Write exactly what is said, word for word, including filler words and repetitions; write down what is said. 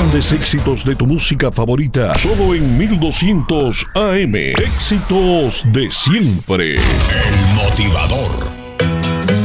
grandes éxitos de tu música favorita, solo en mil doscientos A M. Éxitos de siempre. El motivador.